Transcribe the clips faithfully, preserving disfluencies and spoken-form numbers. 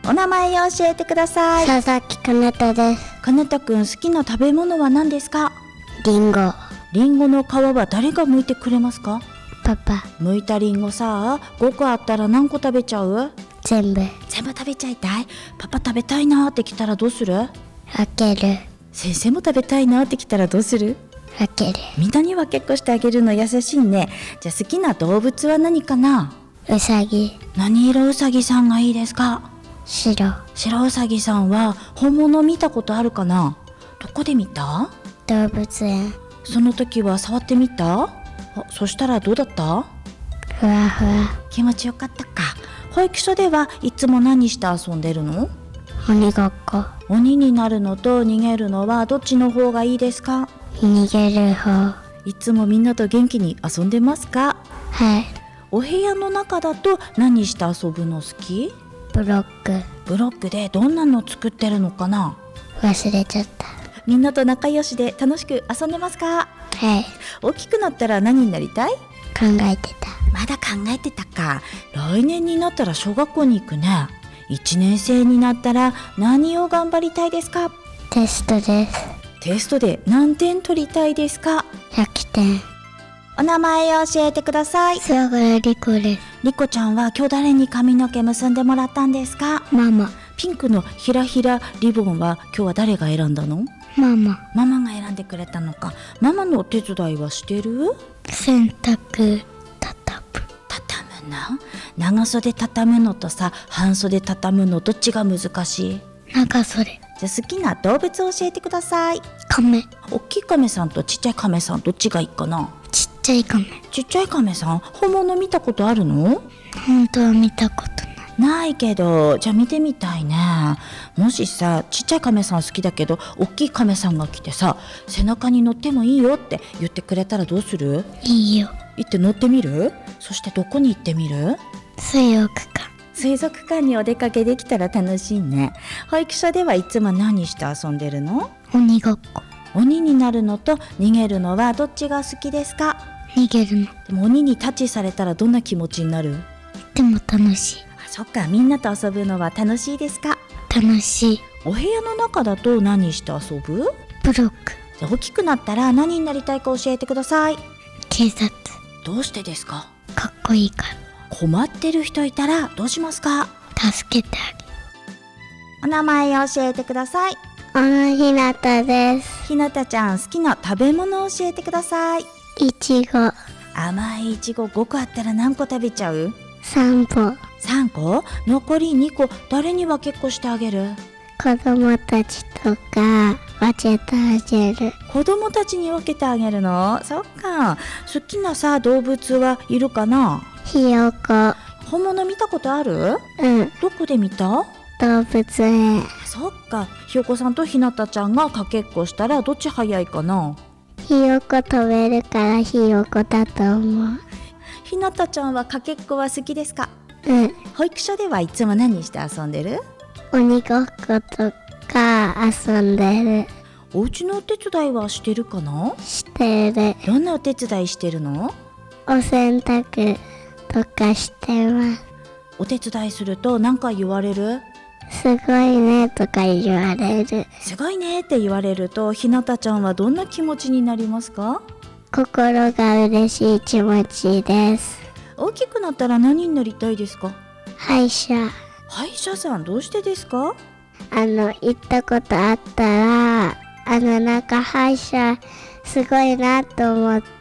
お名前を教えてください。 佐々木かなたです。 かなたくん、好きな食べ物は何ですか？ リンゴ。 リンゴの皮は誰が剥いてくれますか？ パパ。 剥いたリンゴさ、ごこあったら何個食べちゃう？ 全部。 全部食べちゃいたい？パパ食べたいなって来たらどうする？ 分ける。 先生も食べたいなって来たらどうする？ 分ける。 みんなには結構してあげるの優しいね。じゃあ好きな動物は何かな？ うさぎ。 何色うさぎさんがいいですか？ 白。 白うさぎさんは本物見たことあるかな？どこで見た？ 動物園。 その時は触ってみた？あ、そしたらどうだった？ ふわふわ。 気持ちよかったか。保育所ではいつも何して遊んでるの？ 鬼ごっこ。 鬼になるのと逃げるのはどっちの方がいいですか？ 逃げる方。 いつもみんなと元気に遊んでますか？ はい。 お部屋の中だと何して遊ぶの好き？ ブロック。 ブロックでどんなの作ってるのかな？ 忘れちゃった。 みんなと仲良しで楽しく遊んでますか？ はい。 大きくなったら何になりたい？ 考えてた。 まだ考えてたか。来年になったら小学校に行くね。いちねん生になったら何を頑張りたいですか？ テストです。 テストで何点取りたいですか？ ひゃくてん。 お名前を教えてください。 菅原莉子です。 莉子ちゃんは今日誰に髪の毛結んでもらったんですか？ ママ。 ピンクのひらひらリボンは今日は誰が選んだの？ ママ。 ママが選んでくれたのか。ママのお手伝いはしてる？ 洗濯たたむ。 畳むな。長袖畳むのとさ、半袖畳むのどっちが難しい？ 長袖。 じゃあ好きな動物を教えてください。 カメ。 大きいカメさんとちっちゃいカメさんどっちがいいかな？ ちっちゃいカメ。 ちっちゃいカメさん本物見たことあるの？ 本当は見たことない。 ないけど、じゃあ見てみたいね。もしさ、ちっちゃいカメさん好きだけど大きいカメさんが来てさ、背中に乗ってもいいよって言ってくれたらどうする？ いいよ。 行って乗ってみる？そしてどこに行ってみる？ 水浴館。 水族館にお出かけできたら楽しいね。保育所ではいつも何して遊んでるの？ 鬼ごっこ。 鬼になるのと逃げるのはどっちが好きですか？ 逃げるの。 でも鬼にタッチされたらどんな気持ちになる？ でも楽しい。 あ、そっか、みんなと遊ぶのは楽しいですか？ 楽しい。 お部屋の中だと何して遊ぶ？ ブロック。 じゃあ大きくなったら何になりたいか教えてください。 警察。 どうしてですか？ かっこいいから。 困ってる人いたらどうしますか？ 助けてあげる。 お名前を教えてください。 小野ひなたです。 ひなたちゃん、好きな食べ物を教えてください。 いちご。 甘いいちごごこあったら何個食べちゃう？ さんぼ。 さんこ？残りにこ誰に分けっこしてあげる？ 子供たちとか分けてあげる。 子供たちに分けてあげるの？そっか。好きなさ動物はいるかな？ ひよこ。 本物見たことある？ うん。 どこで見た？ 動物園。 そっか。ひよこさんとひなたちゃんがかけっこしたらどっち早いかな？ ひよこ飛べるからひよこだと思う。 ひなたちゃんはかけっこは好きですか？ うん。 保育所ではいつも何して遊んでる？ 鬼ごっことか遊んでる。 お家のお手伝いはしてるかな？ してる。 どんなお手伝いしてるの？ お洗濯とかしてます。 お手伝いすると何か言われる？ すごいねとか言われる。 すごいねって言われるとひなたちゃんはどんな気持ちになりますか？ 心が嬉しい気持ちです。 大きくなったら何になりたいですか？ 歯医者。 歯医者さん、どうしてですか？ あの行ったことあったら、あのなんか歯医者すごいなと思った。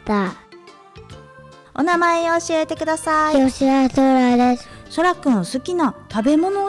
お名前を教えてください。 吉田空です。 そらくん、好きな食べ物を